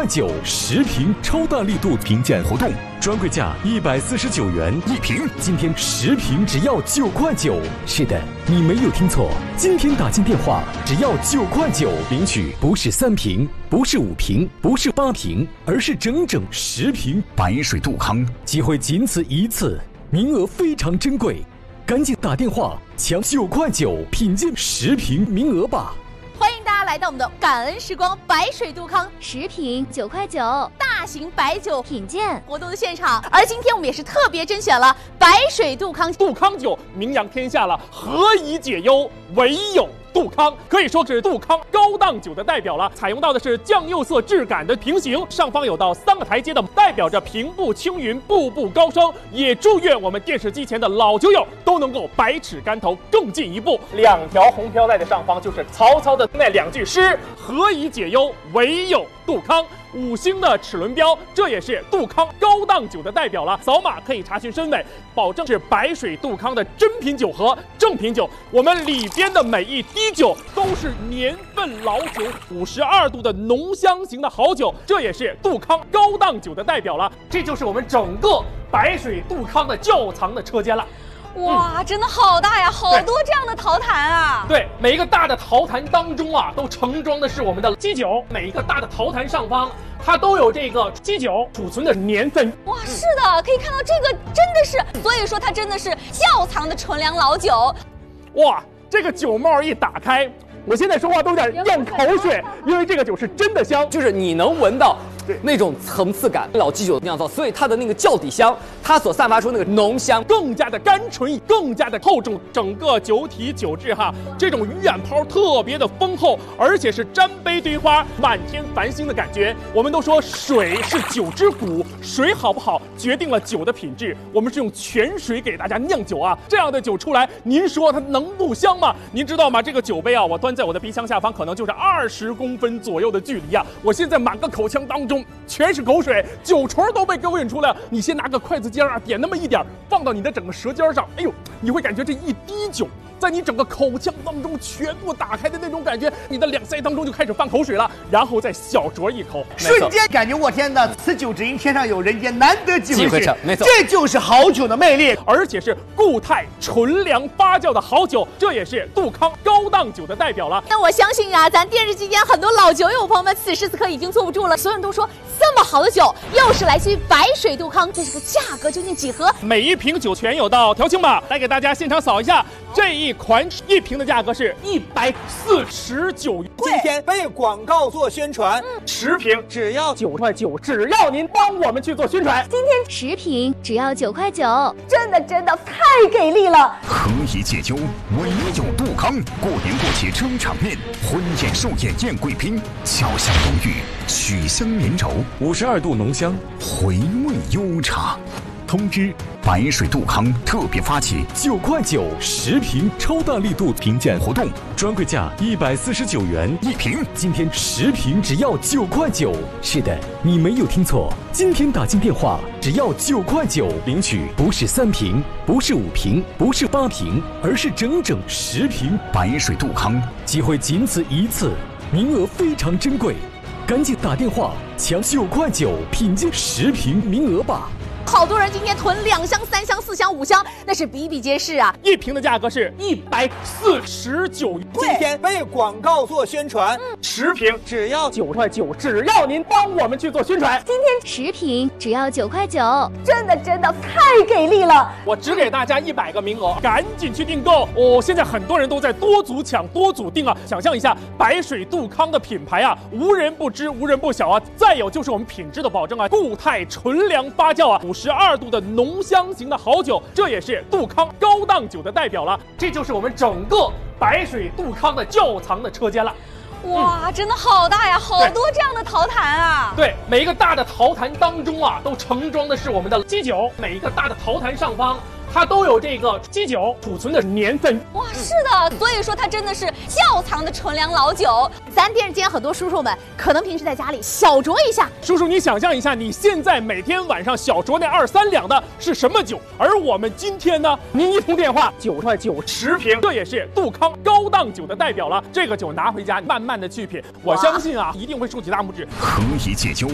9.9，十瓶超大力度评鉴活动，专柜价149元一瓶，今天十瓶只要9块9。是的，你没有听错，今天打进电话只要9块9，领取不是3瓶，不是5瓶，不是8瓶，而是整整10瓶白水杜康。机会仅此一次，名额非常珍贵，赶紧打电话抢9块9品鉴10瓶名额吧！ 欢迎大家来到我们的感恩时光白水杜康 10瓶9块9 大型白酒品鉴活动的现场，而今天我们也是特别甄选了白水杜康。 杜康酒名扬天下了，何以解忧，唯有杜康，可以说是杜康高档酒的代表了。采用到的是酱釉色质感的平行，上方有到3个台阶的，代表着平步青云，步步高升。也祝愿我们电视机前的老酒友都能够百尺竿头更进一步。2条红飘带的上方就是曹操的那2句诗：何以解忧，唯有杜康。5星的齿轮标，这也是杜康高档酒的代表了。扫码可以查询身位，保证是白水杜康的真品酒和正品酒。我们里边的每一滴酒都是年份老酒，52度的浓香型的好酒，这也是杜康高档酒的代表了。这就是我们整个白水杜康的窖藏的车间了。 哇，真的好大呀，好多这样的陶坛啊！ 对，每一个大的陶坛当中啊，都盛装的是我们的基酒。每一个大的陶坛上方，它都有这个基酒储存的年份。 哇，是的，可以看到这个真的是，所以说它真的是窖藏的纯粮老酒。 哇，这个酒帽一打开，我现在说话都有点咽口水，因为这个酒是真的香， 就是你能闻到那种层次感，老基酒酿造，所以它的那个窖底香，它所散发出那个浓香更加的甘醇，更加的厚重。整个酒体酒质哈，这种鱼眼泡特别的丰厚，而且是沾杯堆花，满天繁星的感觉。我们都说水是酒之骨，水好不好决定了酒的品质。我们是用泉水给大家酿酒啊，这样的酒出来，您说它能不香吗？您知道吗？这个酒杯啊，我端在我的鼻腔下方，可能就是20公分左右的距离啊。我现在满个口腔当中全是口水，酒唇都被勾引出来了。你先拿个筷子尖啊，点那么一点，放到你的整个舌尖上，哎呦，你会感觉这一滴酒在你整个口腔当中全部打开的那种感觉，你的2腮当中就开始放口水了，然后再小酌一口， 瞬间感觉我天哪，此酒只应天上有人间，难得几回尝， 没错， 这就是好酒的魅力， 而且是固态纯粮发酵的好酒，这也是杜康高档酒的代表了。 那我相信啊，咱电视机前很多老酒友朋友们，此时此刻已经坐不住了，所有人都说这么好的酒，又是来自于白水杜康，这是个价格究竟几何？ 每一瓶酒全有到调清码，来给大家现场扫一下，这一款1瓶的价格是149元。 今天为广告做宣传 ，10瓶只要 9块9，只要您帮我们去做宣传。 今天10瓶只要9块9， 真的太给力了！ 何以解忧，唯有杜康。过年过节撑场面，婚宴寿宴宴贵宾，巧香浓郁，曲香绵柔，52度浓香，回味悠长。通知：白水杜康特别发起9块910瓶超大力度评鉴活动，专柜价149元一瓶，今天10瓶只要9块9。是的，你没有听错，今天打进电话只要9块9，领取不是3瓶，不是5瓶，不是8瓶，而是整整10瓶白水杜康。机会仅此一次，名额非常珍贵，赶紧打电话抢9块9品鉴10瓶名额吧！ 好多人今天囤2箱、3箱、4箱、5箱，那是比比皆是啊。 1瓶的价格是149元。 今天为广告做宣传 ，10瓶只要 9块9，只要您帮我们去做宣传。 今天10瓶只要9块9， 真的太给力了！ 我只给大家100个名额，赶紧去订购哦！现在很多人都在多组抢、多组订啊！想象一下，白水杜康的品牌啊，无人不知，无人不晓啊！再有就是我们品质的保证啊，固态纯粮发酵啊，52度的浓香型的好酒，这也是杜康高档酒的代表了。这就是我们整个白水杜康的窖藏的车间了。 哇，真的好大呀，好多这样的陶坛啊！ 对，每一个大的陶坛当中啊，都盛装的是我们的基酒。每一个大的陶坛上方，它都有这个基酒储存的年份。 哇，是的，所以说它真的是窖藏的纯粮老酒。咱电视间很多叔叔们可能平时在家里小酌一下。 叔叔，你想象一下，你现在每天晚上小酌那2、3两的是什么酒？而我们今天呢，您一通电话9块9 10瓶，这也是杜康高档酒的代表了。这个酒拿回家慢慢的去品，我相信啊，一定会竖起大拇指。 何以解忧。